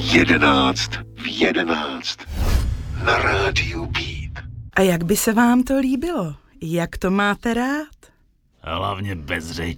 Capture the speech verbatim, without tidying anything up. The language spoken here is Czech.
Jedenáct v jedenáct na rádiu Beat. A jak by se vám to líbilo? Jak to máte rád? Hlavně bez řeči.